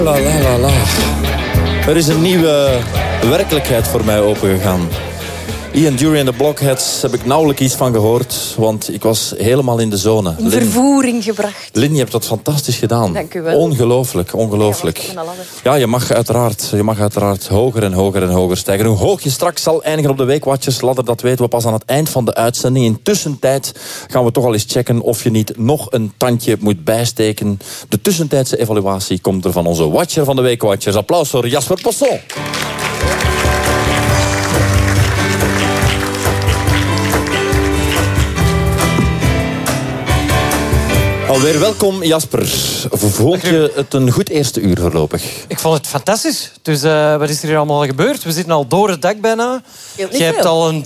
La la la la. Er is een nieuwe werkelijkheid voor mij opengegaan. Ian Dury en de Blockheads heb ik nauwelijks iets van gehoord, want ik was helemaal in de zone. In vervoering gebracht. Lynn, je hebt dat fantastisch gedaan. Dank u wel. Ongelooflijk, ongelooflijk. Ja, je mag uiteraard hoger en hoger en hoger stijgen. Hoe hoog je straks zal eindigen op de Weekwatchers, laat dat weten we pas aan het eind van de uitzending. In tussentijd gaan we toch al eens checken of je niet nog een tandje moet bijsteken. De tussentijdse evaluatie komt er van onze Watcher van de Weekwatchers. Applaus voor Jasper Posson. Alweer welkom, Jasper. Vond je het een goed eerste uur voorlopig? Ik vond het fantastisch. Dus wat is er hier allemaal gebeurd? We zitten al door het dak bijna. Je hebt al een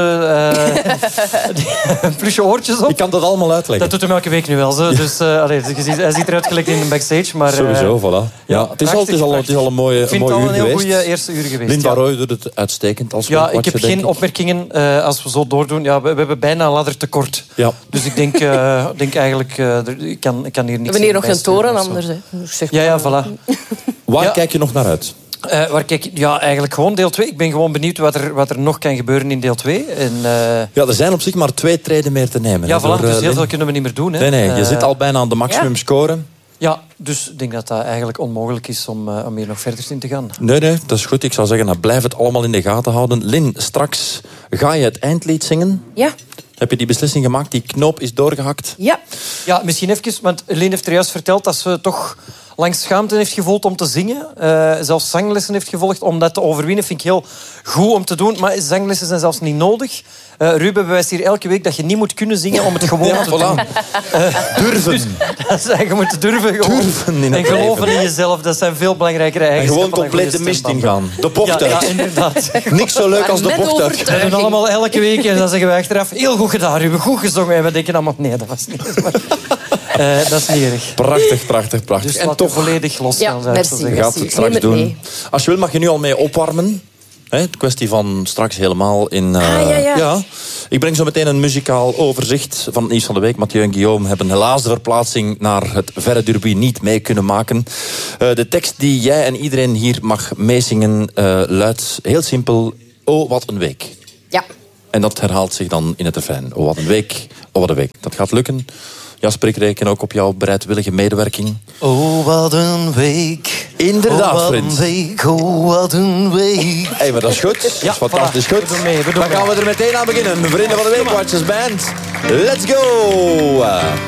plusje oortjes op. Ik kan dat allemaal uitleggen. Dat doet hem elke week nu wel. Zo. Ja. Dus hij ziet eruit gelijk in de backstage. Maar, sowieso, voilà. Ja, het is al een mooie uur geweest. Ik vind het al een heel goede eerste uur geweest. Lynn Barroy doet het uitstekend als ja, ik heb geen opmerkingen als we zo doordoen. Ja, we hebben bijna een ladder tekort. Ja. Dus ik denk eigenlijk... Ik kan hier niks. We hebben hier nog geen toren anders. Ja, voilà. Waar kijk je nog naar uit? Ja, eigenlijk gewoon deel 2. Ik ben gewoon benieuwd wat er nog kan gebeuren in deel 2. Ja, er zijn op zich maar 2 treden meer te nemen. Ja, voilà, dus heel veel kunnen we niet meer doen. Hè. Nee, je zit al bijna aan de maximum score. Ja, dus ik denk dat dat eigenlijk onmogelijk is om hier nog verder in te gaan. Nee, dat is goed. Ik zou zeggen, blijf het allemaal in de gaten houden. Lynn, straks ga je het eindlied zingen. Ja. Heb je die beslissing gemaakt? Die knoop is doorgehakt? Ja, misschien even, want Lynn heeft er juist verteld dat ze toch langs schaamte heeft gevoeld om te zingen. Zelfs zanglessen heeft gevolgd. Om dat te overwinnen vind ik heel goed om te doen. Maar zanglessen zijn zelfs niet nodig. Ruben bewijst hier elke week dat je niet moet kunnen zingen om het gewoon te doen. Durven. Dus, je moet durven. En geloven in jezelf. Dat zijn veel belangrijkere eigenschappen. En gewoon compleet de mist ingaan. De bocht uit. Ja, inderdaad. Niks zo leuk als de bocht uit. We doen allemaal elke week en dan zeggen we achteraf heel goed gedaan, Ruben, goed gezongen. En we denken allemaal, nee, dat was niet. Maar, dat is niet erg. Prachtig. Dus en toch volledig los gaan. Ja, merci. Je gaat het straks doen. Mee. Als je wil mag je nu al mee opwarmen. De kwestie van straks helemaal in... Ja. Ik breng zo meteen een muzikaal overzicht van het nieuws van de week. Mathieu en Guillaume hebben helaas de verplaatsing naar het verre derby niet mee kunnen maken. De tekst die jij en iedereen hier mag meezingen luidt heel simpel. Oh, wat een week. Ja. En dat herhaalt zich dan in het refrein. Oh, wat een week. Oh, wat een week. Dat gaat lukken. Jasper, ik reken ook op jouw bereidwillige medewerking. Oh, wat een week. Inderdaad, vriend. Oh, wat een week. Hey, maar dat is goed. Ja, dat is fantastisch goed. Dan gaan we er meteen aan beginnen. Vrienden van de Weekwatchers Band. Let's go!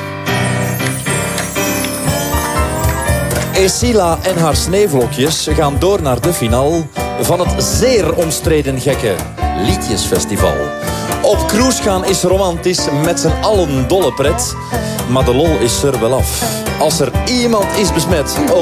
Esila en haar sneeuwvlokjes gaan door naar de finale van het zeer omstreden gekke Liedjesfestival. Op cruise gaan is romantisch, met z'n allen dolle pret. Maar de lol is er wel af. Als er iemand is besmet, oh